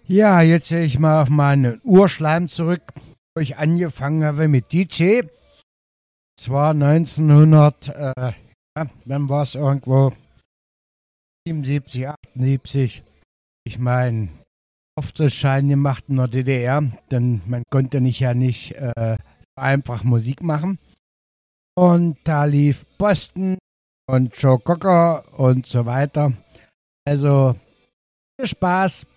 Ja, jetzt sehe ich mal auf meinen Urschleim zurück, wo ich angefangen habe mit DJ. Zwar 1900, dann war es irgendwo 77, 78. Ich meinen Auftrittsschein gemacht in der DDR, denn man konnte nicht einfach Musik machen. Und da lief Boston und Joe Cocker und so weiter. Also viel Spaß